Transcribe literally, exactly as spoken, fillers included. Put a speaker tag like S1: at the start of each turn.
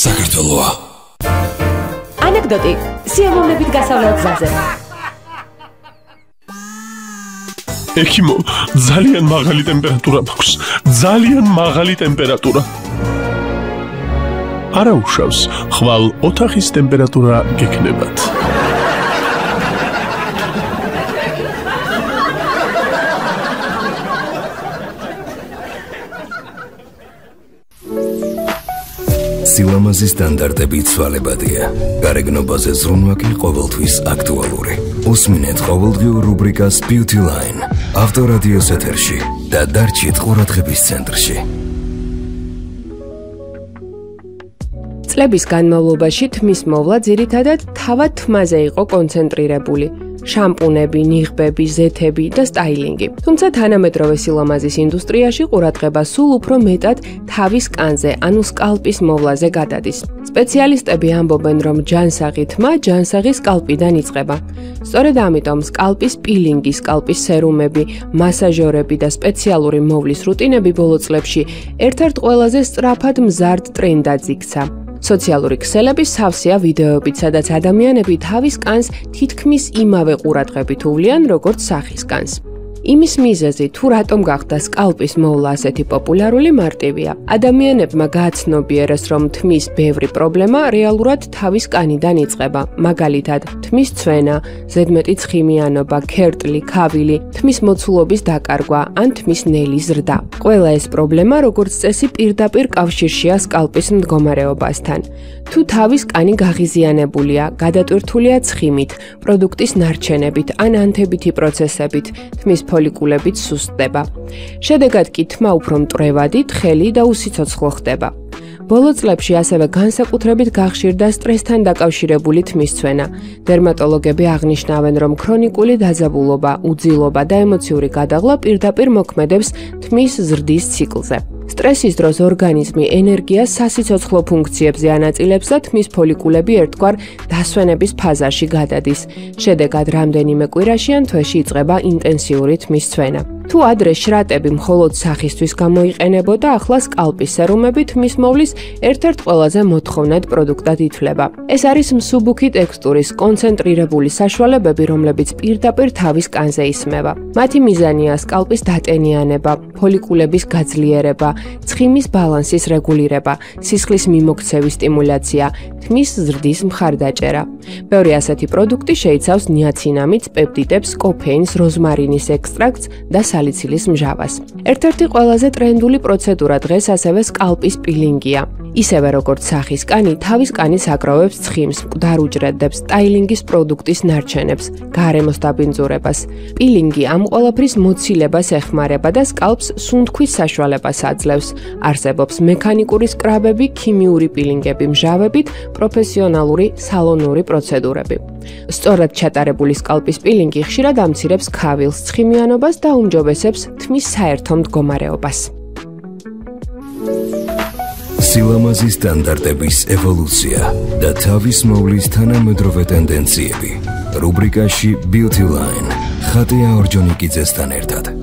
S1: საქართველოა.
S2: ანეკდოტი სიამოვნებით გასავლელ გზაზე.
S3: ექიმო, ძალიან მაღალი ტემპერატურა მაქვს. ძალიან მაღალი ტემპერატურა. არა უშავს, ხვალ ოთახის ტემპერატურა გექნებათ.
S1: სილამაზის სტანდარტები ცვალებადია. გარეგნობაზე ზრუნვა კი ყოველთვის აქტუალური. უსმინეთ ყოველდღიურ რუბრიკას Beauty Line ავტორადიოს ეთერში და დარჩით ყურადღების ცენტრში.
S2: წლების განმავლობაში თმის მოვლა ძირითადად თავად თმაზე იყო კონცენტრირებული. შამპუნები, ნიღბები, ზეთები და სტაილინგი. თუმცა თანამედროვე სილამაზის ინდუსტრიაში ყურადღება სულ უფრო მეტად თავის კანზე, ანუ სკალპის მოვლაზე გადადის. სპეციალისტები ამბობენ, რომ ჯანსაღი თმა ჯანსაღი სკალპიდან იწყება. სწორედ ამიტომ სკალპის პილინგი, სკალპის სერუმები, მასაჟორები და სპეციალური მოვლის რუტინები ბოლო წლებში ერთ-ერთ ყველაზე სწრაფად მზარდ ტრენდად იქცა. სოციალური ქსელები სავსეა ვიდეოებით, სადაც ადამიანები თავის კანს თითქმის იმავე ყურადღებით უვლიან, როგორც სახის კანს. იმის მიზეზი, თუ რატომ გახდა სკალპის მოვლა ასეთი პოპულარული, მარტივია. ადამიანებმა გააცნობიერეს, რომ თმის ბევრი პრობლემა რეალურად თავის კანიდან იწყება. მაგალითად, თმის ცვენა, ზედმეტი ცხიმიანობა, ქერტლი, ქავილი, თმის მოცულობის დაკარგვა ან თმის ნელის ზრდა. ყველა ეს პრობლემა, როგორც წესი, პირდაპირ კავშირშია სკალპის მდგომარეობასთან. თუ თავის კანი გაღიზიანებულია, გადატვირთულია ცხიმით, პროდუქტის ნარჩენებით ან ანთებითი პროცესებით, თმის ფოლიკულებით სუსტდება. შედეგად კი თმა უფრო მტვრევადი, თხელი და უსიცოცხლო ხდება. ბოლო წლებში ასევე განსაკუთრებით გახშირდა სტრესთან დაკავშირებული თმის ცვენა. დერმატოლოგები აღნიშნავენ, რომ ქრონიკული დაძაბულობა, უძილობა და ემოციური გადაღლა პირდაპირ მოქმედებს თმის ზრდის ციკლზე. სტრესის დროს ორგანიზმი ენერგიას სასიცოცხლო ფუნქციებზე ანაწილებს და თმის ფოლიკულები ერთგვარ დასვენების ფაზაში გადადის. შედეგად რამდენიმე კვირაში ან თვეში იწყება ინტენსიური თმის ცვენა. თუ ადრე შრატები მხოლოდ სახისთვის გამოიყენებოდა, ახლა სკალპის სერუმები თმის მოვლის ერთ-ერთ ყველაზე მოთხოვნად პროდუქტად ითვლება. ეს არის მსუბუქი ტექსტურის კონცენტრირებული საშუალებები, რომლებიც პირდაპირ თავის კანზე ისმება. მათი მიზანია სკალპის დატენიანება, ფოლიკულების გაძლიერება, ცხიმის ბალანსის რეგულირება, სისხლის მიმოქცევის სტიმულაცია, თმის ზრდის მხარდაჭერა. ბევრი ასეთი პროდუქტი შეიცავს ნიაცინამიდს, პეპტიდებს, კოფეინს, როზმარინის ექსტრაქტს და სალიცილის მჟავას. ერთ-ერთი ყველაზე ტრენდული პროცედურა დღეს ასევე სკალპის პილინგია. ისევე როგორც სახის კანი, თავის კანის აკროვებს ცხიმს, მკვდარ უჯრედებს, სტაილინგის პროდუქტის ნარჩენებს, გარემოს დაბინძურებას. პილინგი ამ ყველაფრის მოცილებას ეხმარება და სკალპს სუნთქვის საშუალებას აძლევს. არსებობს მექანიკური სკრაბები, ქიმიური პილინგები მჟავებით, პროფესიონალური სალონური პროცედურები. სწორად ჩატარებული სკალპის პილინგი ხშირად ამცირებს ქავილს, ცხიმიანობას და უმჯობესებს თმის საერთო მდგომარეობას.
S1: სილამაზის სტანდარტების ევოლუცია და თავის მოვლის თანამედროვე ტენდენციები. რუბრიკაში Beauty Line ხატია ორჯონიკიძესთან ერთად.